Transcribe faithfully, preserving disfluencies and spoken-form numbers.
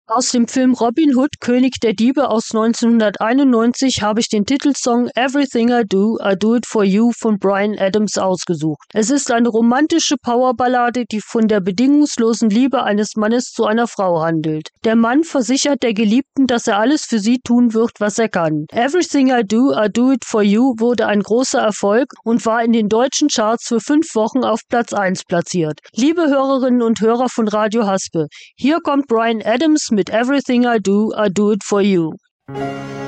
Aus dem Film Robin Hood, König der Diebe aus neunzehnhunderteinundneunzig habe ich den Titelsong Everything I Do, I Do It For You von Bryan Adams ausgesucht. Es ist eine romantische Powerballade, die von der bedingungslosen Liebe eines Mannes zu einer Frau handelt. Der Mann versichert der Geliebten, dass er alles für sie tun wird, was er kann. Everything I Do, I Do It For You wurde ein großer Erfolg und war in den deutschen Charts für fünf Wochen auf Platz eins platziert. Liebe Hörerinnen und Hörer von Radio Haspe, hier kommt Bryan Adams mit Everything I Do, I Do It For You.